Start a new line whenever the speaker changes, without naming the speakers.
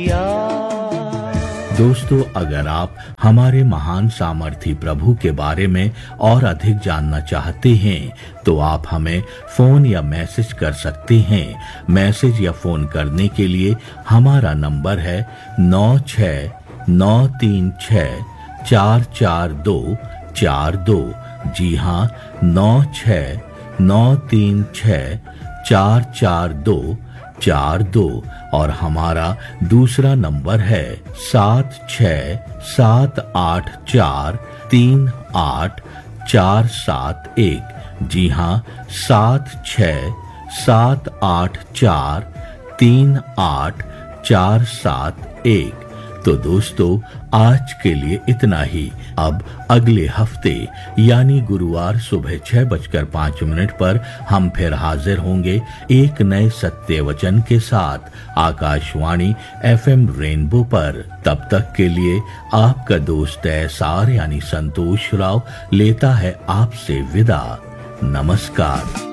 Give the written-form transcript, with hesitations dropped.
किया।
दोस्तों, अगर आप हमारे महान सामर्थी प्रभु के बारे में और अधिक जानना चाहते हैं तो आप हमें फोन या मैसेज कर सकते हैं। मैसेज या फोन करने के लिए हमारा नंबर है 9693644242। जी हाँ, 9693644242। और हमारा दूसरा नंबर है 7678438471। जी हाँ, 7678438471। तो दोस्तों, आज के लिए इतना ही। अब अगले हफ्ते यानी गुरुवार सुबह 6:05 पर हम फिर हाजिर होंगे एक नए सत्य वचन के साथ आकाशवाणी FM रेनबो पर। तब तक के लिए आपका दोस्त एसार यानी संतोष राव लेता है आपसे विदा। नमस्कार।